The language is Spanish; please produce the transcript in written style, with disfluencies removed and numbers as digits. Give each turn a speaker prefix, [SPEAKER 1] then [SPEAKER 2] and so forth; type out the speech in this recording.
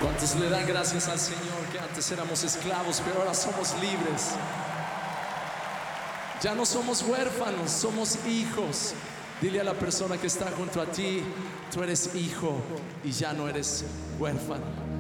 [SPEAKER 1] ¿Cuántos le dan gracias al Señor que antes éramos esclavos, pero ahora somos libres? Ya no somos huérfanos, somos hijos. Dile a la persona que está junto a ti: tú eres hijo y ya no eres huérfano.